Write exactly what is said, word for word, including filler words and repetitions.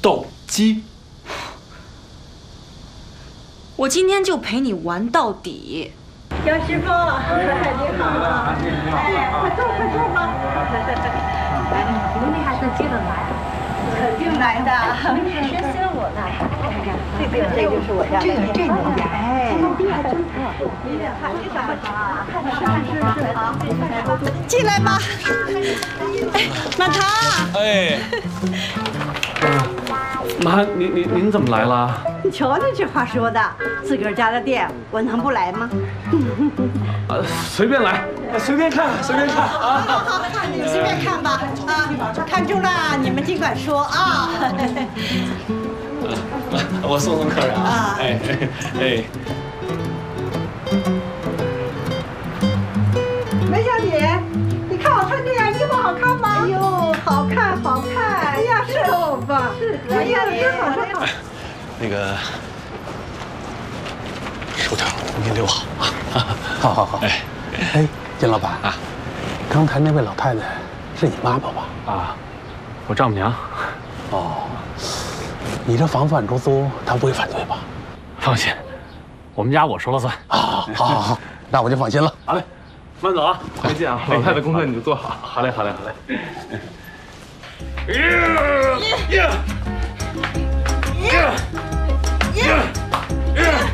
斗鸡。 我今天就陪你玩到底。 杨师傅，你好，哎，快坐快坐吧。哎，你们那孩子接着来，肯定来的。学习了我呢。这个这就是我家的，这个这个家，哎，还真不错。你俩看你咋好？是是好。进来吧。哎，满堂。 哎。妈，您您您怎么来了？ 你瞧你这话说的，自个儿家的店，我能不来吗？ 呃，随便来，随便看，随便看啊！ 好好好，你们随便看吧，啊，看中了你们尽管说啊。 我送送客人啊！哎哎。 梅小姐，你看我穿这件衣服好看吗？哎呦，好看好看！哎呀，是欧巴，是哎呀，真好真好。 那个薯条你给留好啊！ 好好好。哎哎，金老板啊，刚才那位老太太是你妈妈吧？ 啊，我丈母娘。 哦，你这房子按出租，她不会反对吧？ 放心，我们家我说了算。 啊，好好好，那我就放心了。 好嘞，慢走啊，回见啊！老太太功课你就做好。好嘞，好嘞，好嘞。耶耶耶耶！